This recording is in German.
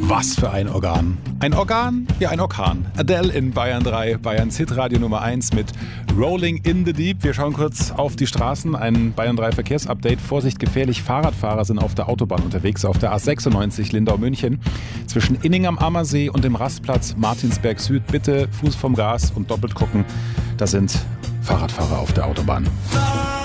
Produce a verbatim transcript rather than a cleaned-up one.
Was für ein Organ. Ein Organ? Ja, ein Orkan. Adele in Bayern drei, Bayerns Hitradio Nummer eins mit Rolling in the Deep. Wir schauen kurz auf die Straßen. Ein Bayern drei Verkehrsupdate. Vorsicht, gefährlich. Fahrradfahrer sind auf der Autobahn unterwegs. Auf der A sechsundneunzig Lindau-München. Zwischen Inning am Ammersee und dem Rastplatz Martinsberg Süd. Bitte Fuß vom Gas und doppelt gucken. Da sind Fahrradfahrer auf der Autobahn.